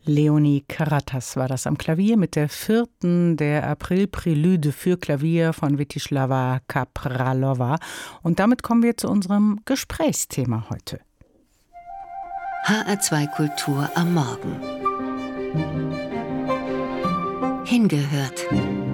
Leonie Karatas war das am Klavier mit der 4. der April-Prelude für Klavier von Vítislava Kapralova. Und damit kommen wir zu unserem Gesprächsthema heute. HR2 Kultur am Morgen. Hingehört.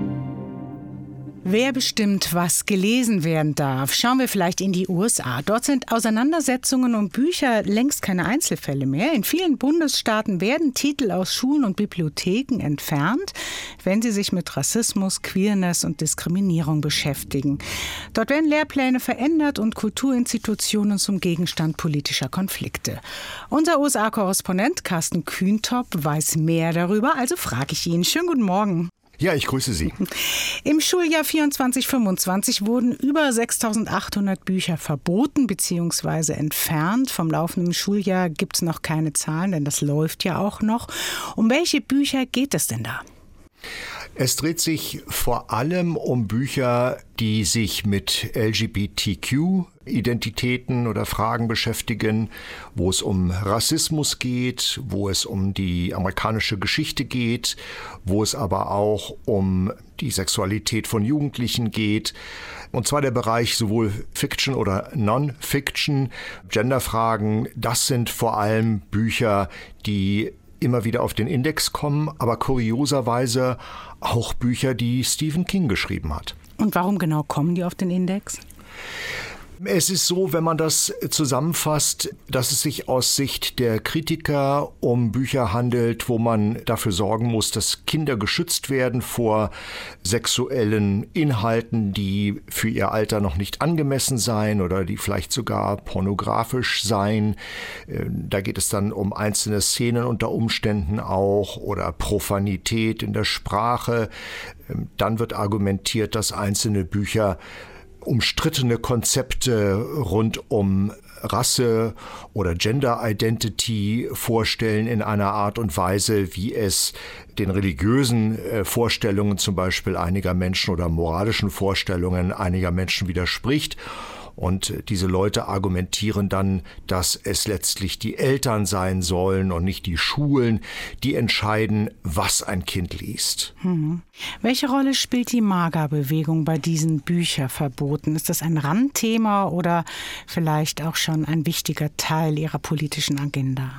Wer bestimmt, was gelesen werden darf? Schauen wir vielleicht in die USA. Dort sind Auseinandersetzungen um Bücher längst keine Einzelfälle mehr. In vielen Bundesstaaten werden Titel aus Schulen und Bibliotheken entfernt, wenn sie sich mit Rassismus, Queerness und Diskriminierung beschäftigen. Dort werden Lehrpläne verändert und Kulturinstitutionen zum Gegenstand politischer Konflikte. Unser USA-Korrespondent Carsten Kühntop weiß mehr darüber, also frage ich ihn. Schönen guten Morgen. Ja, ich grüße Sie. Im Schuljahr 24/25 wurden über 6.800 Bücher verboten bzw. entfernt. Vom laufenden Schuljahr gibt es noch keine Zahlen, denn das läuft ja auch noch. Um welche Bücher geht es denn da? Es dreht sich vor allem um Bücher, die sich mit LGBTQ-Identitäten oder Fragen beschäftigen, wo es um Rassismus geht, wo es um die amerikanische Geschichte geht, wo es aber auch um die Sexualität von Jugendlichen geht. Und zwar der Bereich sowohl Fiction oder Non-Fiction, Genderfragen. Das sind vor allem Bücher, die immer wieder auf den Index kommen, aber kurioserweise auch Bücher, die Stephen King geschrieben hat. Und warum genau kommen die auf den Index? Es ist so, wenn man das zusammenfasst, dass es sich aus Sicht der Kritiker um Bücher handelt, wo man dafür sorgen muss, dass Kinder geschützt werden vor sexuellen Inhalten, die für ihr Alter noch nicht angemessen seien oder die vielleicht sogar pornografisch seien. Da geht es dann um einzelne Szenen unter Umständen auch oder Profanität in der Sprache. Dann wird argumentiert, dass einzelne Bücher umstrittene Konzepte rund um Rasse oder Gender Identity vorstellen in einer Art und Weise, wie es den religiösen Vorstellungen zum Beispiel einiger Menschen oder moralischen Vorstellungen einiger Menschen widerspricht. Und diese Leute argumentieren dann, dass es letztlich die Eltern sein sollen und nicht die Schulen, die entscheiden, was ein Kind liest. Welche Rolle spielt die MAGA-Bewegung bei diesen Bücherverboten? Ist das ein Randthema oder vielleicht auch schon ein wichtiger Teil ihrer politischen Agenda?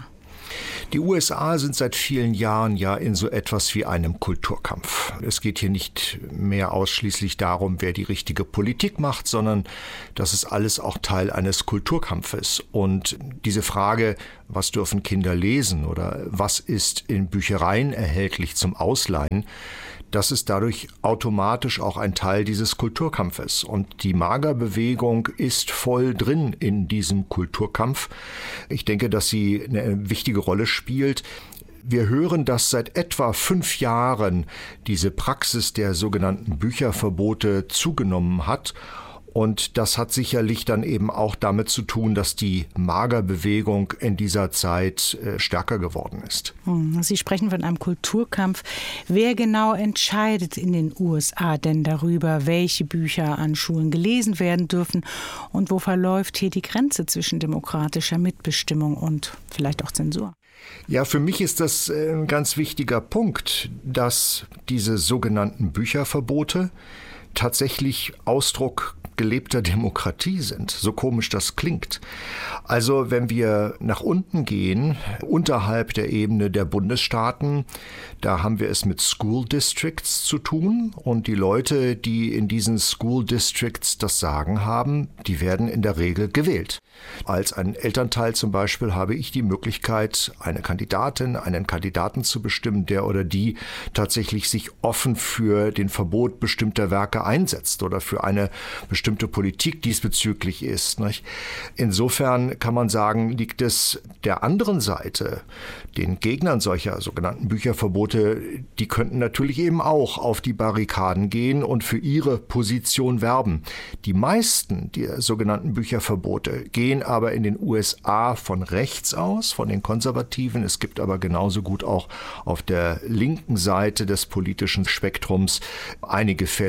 Die USA sind seit vielen Jahren ja in so etwas wie einem Kulturkampf. Es geht hier nicht mehr ausschließlich darum, wer die richtige Politik macht, sondern das ist alles auch Teil eines Kulturkampfes. Und diese Frage, was dürfen Kinder lesen oder was ist in Büchereien erhältlich zum Ausleihen, das ist dadurch automatisch auch ein Teil dieses Kulturkampfes. Und die MAGA-Bewegung ist voll drin in diesem Kulturkampf. Ich denke, dass sie eine wichtige Rolle spielt. Wir hören, dass seit etwa 5 Jahren diese Praxis der sogenannten Bücherverbote zugenommen hat. Und das hat sicherlich dann eben auch damit zu tun, dass die MAGA-Bewegung in dieser Zeit stärker geworden ist. Sie sprechen von einem Kulturkampf. Wer genau entscheidet in den USA denn darüber, welche Bücher an Schulen gelesen werden dürfen? Und wo verläuft hier die Grenze zwischen demokratischer Mitbestimmung und vielleicht auch Zensur? Ja, für mich ist das ein ganz wichtiger Punkt, dass diese sogenannten Bücherverbote tatsächlich Ausdruck gelebter Demokratie sind, so komisch das klingt. Also wenn wir nach unten gehen, unterhalb der Ebene der Bundesstaaten, da haben wir es mit School Districts zu tun und die Leute, die in diesen School Districts das Sagen haben, die werden in der Regel gewählt. Als ein Elternteil zum Beispiel habe ich die Möglichkeit, eine Kandidatin, einen Kandidaten zu bestimmen, der oder die tatsächlich sich offen für den Verbot bestimmter Werke einsetzt oder für eine bestimmte Politik diesbezüglich ist. Nicht? Insofern kann man sagen, liegt es der anderen Seite, den Gegnern solcher sogenannten Bücherverbote, die könnten natürlich eben auch auf die Barrikaden gehen und für ihre Position werben. Die meisten der sogenannten Bücherverbote gehen aber in den USA von rechts aus, von den Konservativen. Es gibt aber genauso gut auch auf der linken Seite des politischen Spektrums einige Fälle,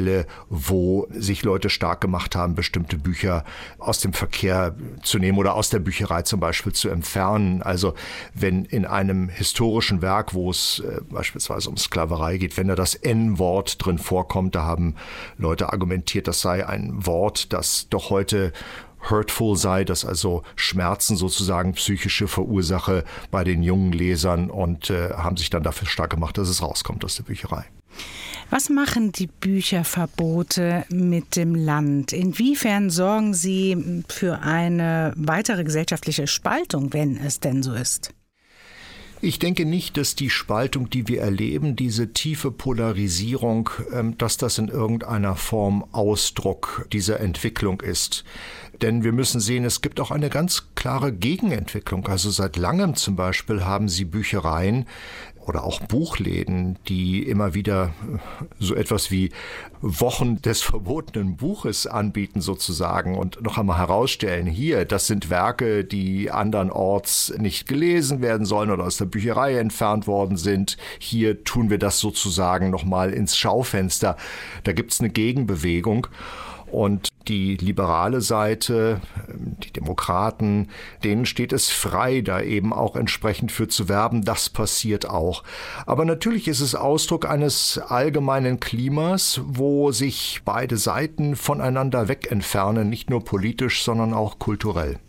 wo sich Leute stark gemacht haben, bestimmte Bücher aus dem Verkehr zu nehmen oder aus der Bücherei zum Beispiel zu entfernen. Also wenn in einem historischen Werk, wo es beispielsweise um Sklaverei geht, wenn da das N-Wort drin vorkommt, da haben Leute argumentiert, das sei ein Wort, das doch heute hurtful sei, das also Schmerzen sozusagen psychische verursache bei den jungen Lesern und haben sich dann dafür stark gemacht, dass es rauskommt aus der Bücherei. Was machen die Bücherverbote mit dem Land? Inwiefern sorgen sie für eine weitere gesellschaftliche Spaltung, wenn es denn so ist? Ich denke nicht, dass die Spaltung, die wir erleben, diese tiefe Polarisierung, dass das in irgendeiner Form Ausdruck dieser Entwicklung ist. Denn wir müssen sehen, es gibt auch eine ganz klare Gegenentwicklung. Also seit langem zum Beispiel haben Sie Büchereien oder auch Buchläden, die immer wieder so etwas wie Wochen des verbotenen Buches anbieten sozusagen und noch einmal herausstellen, hier, das sind Werke, die andernorts nicht gelesen werden sollen oder aus der Bücherei entfernt worden sind. Hier tun wir das sozusagen noch mal ins Schaufenster. Da gibt es eine Gegenbewegung. Und die liberale Seite, die Demokraten, denen steht es frei, da eben auch entsprechend für zu werben. Das passiert auch. Aber natürlich ist es Ausdruck eines allgemeinen Klimas, wo sich beide Seiten voneinander wegentfernen, nicht nur politisch, sondern auch kulturell.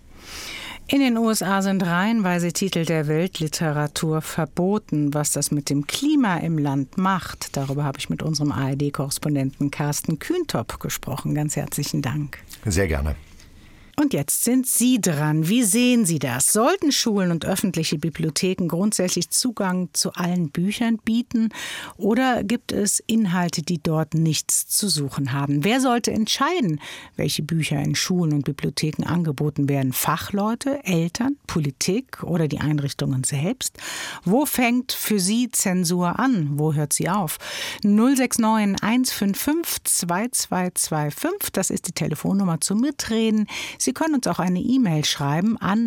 In den USA sind reihenweise Titel der Weltliteratur verboten. Was das mit dem Klima im Land macht, darüber habe ich mit unserem ARD-Korrespondenten Carsten Kühntop gesprochen. Ganz herzlichen Dank. Sehr gerne. Und jetzt sind Sie dran. Wie sehen Sie das? Sollten Schulen und öffentliche Bibliotheken grundsätzlich Zugang zu allen Büchern bieten? Oder gibt es Inhalte, die dort nichts zu suchen haben? Wer sollte entscheiden, welche Bücher in Schulen und Bibliotheken angeboten werden? Fachleute, Eltern, Politik oder die Einrichtungen selbst? Wo fängt für Sie Zensur an? Wo hört sie auf? 069 155 2225, das ist die Telefonnummer zum Mitreden. Sie können uns auch eine E-Mail schreiben an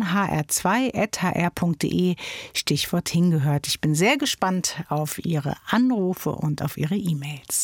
hr2@hr.de, Stichwort hingehört. Ich bin sehr gespannt auf Ihre Anrufe und auf Ihre E-Mails.